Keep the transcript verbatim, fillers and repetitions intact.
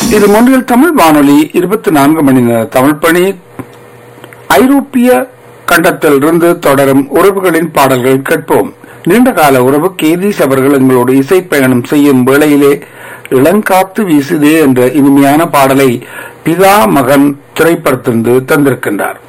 இது மொன்றியல் தமிழ் வானொலி இருபத்தி நான்கு மணி நேர தமிழ் பணி. ஐரோப்பிய கண்டத்தில் இருந்து தொடரும் உறவுகளின் பாடல்கள் கேட்போம். நீண்டகால உறவு கேதீஸ் அவர்கள் எங்களோடு இசை பயணம் செய்யும் வேளையிலே இளங்காத்து வீசுதே என்ற இனிமையான பாடலை பிதா மகன் திரைப்படத்திலிருந்து தந்திருக்கின்றார்.